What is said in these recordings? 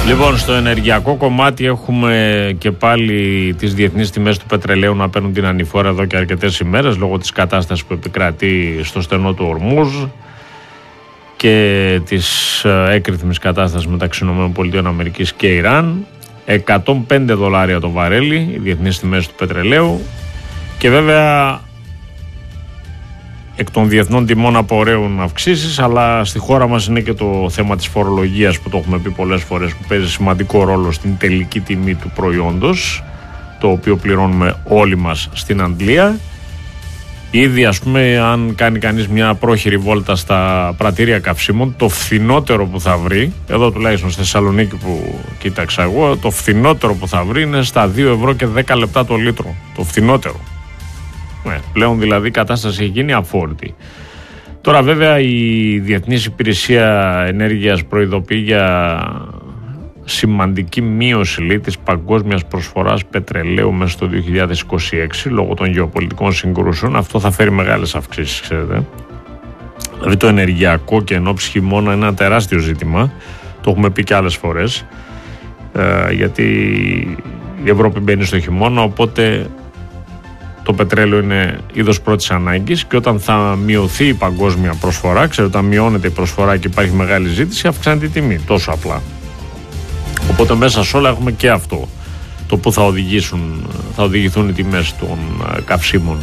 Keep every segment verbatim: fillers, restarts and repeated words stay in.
Λοιπόν, στο ενεργειακό κομμάτι έχουμε και πάλι τις διεθνείς τιμές του πετρελαίου να παίρνουν την ανηφόρα εδώ και αρκετές ημέρες λόγω της κατάστασης που επικρατεί στο στενό του Ορμούζ και της έκρηθμης κατάστασης μεταξύ ΗΠΑ και Ιράν. εκατόν πέντε δολάρια το βαρέλι οι διεθνείς τιμές του πετρελαίου και βέβαια εκ των διεθνών τιμών απορρέουν αυξήσεις, αλλά στη χώρα μας είναι και το θέμα της φορολογίας που το έχουμε πει πολλές φορές, που παίζει σημαντικό ρόλο στην τελική τιμή του προϊόντος, το οποίο πληρώνουμε όλοι μας στην Αγγλία. Ήδη, ας πούμε, αν κάνει κανείς μια πρόχειρη βόλτα στα πρατήρια καυσίμων, το φθηνότερο που θα βρει, εδώ τουλάχιστον στη Θεσσαλονίκη που κοίταξα εγώ, το φθηνότερο που θα βρει είναι στα δύο ευρώ και δέκα λεπτά το λίτρο. Το φθηνότερο. Ναι, πλέον δηλαδή η κατάσταση έχει γίνει αφόρητη. Τώρα βέβαια η Διεθνής Υπηρεσία Ενέργειας προειδοποιεί για σημαντική μείωση λέει, της παγκόσμιας προσφοράς πετρελαίου μέσα στο δύο χιλιάδες είκοσι έξι λόγω των γεωπολιτικών συγκρούσεων. Αυτό θα φέρει μεγάλες αυξήσεις, ξέρετε. Δηλαδή το ενεργειακό και εν ώψη χειμώνα είναι ένα τεράστιο ζήτημα. Το έχουμε πει και άλλες φορές. Ε, γιατί η Ευρώπη μπαίνει στο χειμώνα, οπότε το πετρέλαιο είναι είδος πρώτης ανάγκης και όταν θα μειωθεί η παγκόσμια προσφορά, ξέρετε, όταν μειώνεται η προσφορά και υπάρχει μεγάλη ζήτηση, αυξάνεται η τιμή. Τόσο απλά. Οπότε μέσα σε όλα έχουμε και αυτό, το που θα, οδηγήσουν, θα οδηγηθούν οι τιμές των καυσίμων.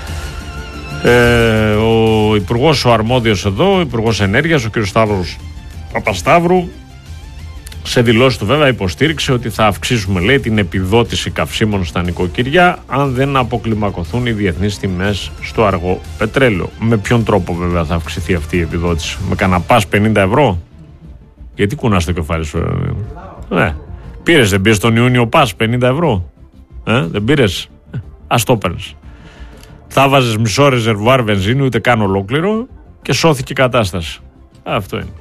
Ε, ο Υπουργός, ο αρμόδιος εδώ, ο Υπουργός Ενέργειας, ο κ. Σταύρος Παπασταύρου, σε δηλώσεις του βέβαια υποστήριξε ότι θα αυξήσουμε, λέει, την επιδότηση καυσίμων στα νοικοκυριά αν δεν αποκλιμακωθούν οι διεθνείς τιμές στο αργό πετρέλαιο. Με ποιον τρόπο βέβαια θα αυξηθεί αυτή η επιδότηση? Με κανένα πας πενήντα ευρώ? Γιατί κουνάς το κεφάλι σου? Ε, πήρες, δεν πήρες τον Ιούνιο πας πενήντα ευρώ? Ε, δεν πήρες? Ε, ας το παίρνεις. Θα βάζεις μισό ρεζερβουάρ βενζίνου, ούτε καν ολόκληρο, και σώθηκε η κατάσταση. Αυτό είναι.